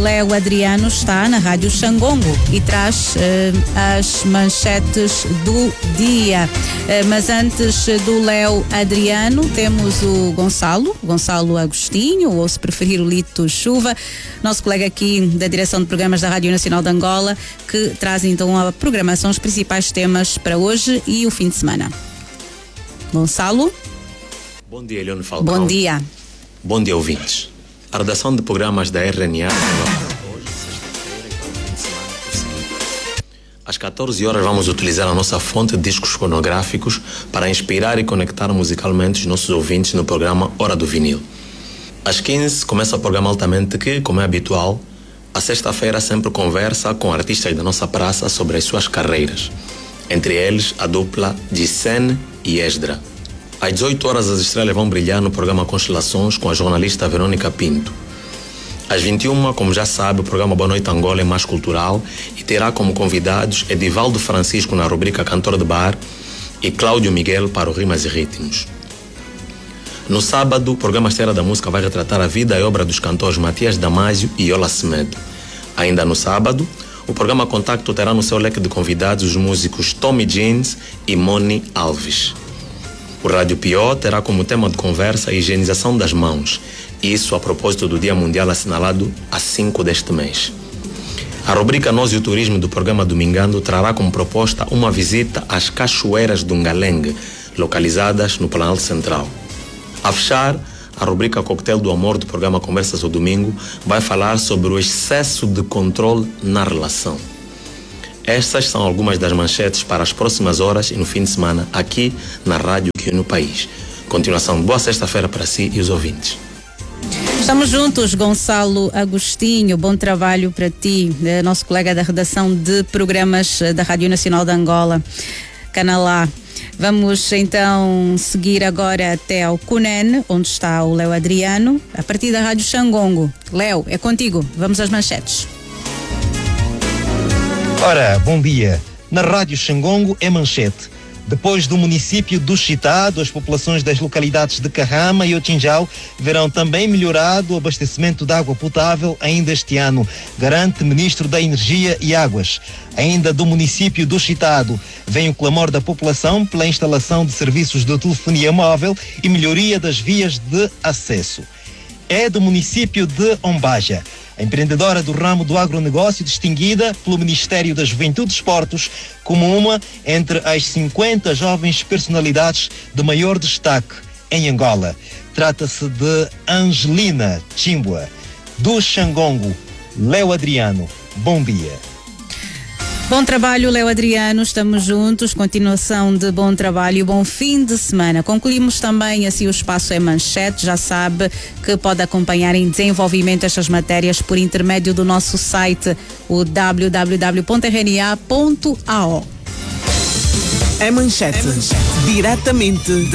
Léo Adriano está na Rádio Xangongo e traz as manchetes do dia. Mas antes do Léo Adriano, temos o Gonçalo Agostinho, ou se preferir o Lito Chuva, nosso colega aqui da direção de programas da Rádio Nacional de Angola, que traz então a programação, os principais temas para hoje e o fim de semana. Gonçalo? Bom dia, Eliane Falcão. Bom dia. Bom dia, ouvintes. A redação de programas da RNA hoje, sexta-feira, e para o fim de semana por seguinte. Às 14 horas vamos utilizar a nossa fonte de discos fonográficos para inspirar e conectar musicalmente os nossos ouvintes no programa Hora do Vinil. Às 15 começa o programa Altamente que, como é habitual, a sexta-feira sempre conversa com artistas da nossa praça sobre as suas carreiras. Entre eles, a dupla Gissene e Esdra. Às 18 horas as estrelas vão brilhar no programa Constelações com a jornalista Verônica Pinto. Às 21, como já sabe, o programa Boa Noite Angola é mais cultural e terá como convidados Edivaldo Francisco na rubrica Cantor de Bar e Cláudio Miguel para o Rimas e Ritmos. No sábado, o programa Esteira da Música vai retratar a vida e obra dos cantores Matias Damasio e Yola Semedo. Ainda no sábado, o programa Contacto terá no seu leque de convidados os músicos Tommy Jeans e Moni Alves. O Rádio Pió terá como tema de conversa a higienização das mãos, isso a propósito do Dia Mundial assinalado a 5 deste mês. A rubrica Nós e o Turismo do programa Domingando trará como proposta uma visita às cachoeiras do Ngalengue, localizadas no Planalto Central. A fechar, a rubrica Coquetel do Amor do programa Conversas ao Domingo vai falar sobre o excesso de controle na relação. Estas são algumas das manchetes para as próximas horas e no fim de semana aqui na rádio e no país. Continuação de boa sexta-feira para si e os ouvintes. Estamos juntos, Gonçalo Agostinho, bom trabalho para ti, nosso colega da redação de programas da Rádio Nacional de Angola, Canal A. Vamos então seguir agora até ao Cunene, onde está o Léo Adriano, a partir da Rádio Xangongo. Léo, é contigo, vamos às manchetes. Ora, bom dia. Na Rádio Xangongo é manchete. Depois do município do Chitado, as populações das localidades de Carrama e Ochinjau verão também melhorado o abastecimento de água potável ainda este ano, garante Ministro da Energia e Águas. Ainda do município do Chitado, vem o clamor da população pela instalação de serviços de telefonia móvel e melhoria das vias de acesso. É do município de Ombaja. A empreendedora do ramo do agronegócio, distinguida pelo Ministério da Juventude e Desportos como uma entre as 50 jovens personalidades de maior destaque em Angola. Trata-se de Angelina Chimbua. Do Xangongo, Léo Adriano. Bom dia. Bom trabalho, Léo Adriano, estamos juntos, continuação de bom trabalho e bom fim de semana. Concluímos também assim o Espaço é Manchete, já sabe que pode acompanhar em desenvolvimento estas matérias por intermédio do nosso site, o www.rna.ao. É Manchete, diretamente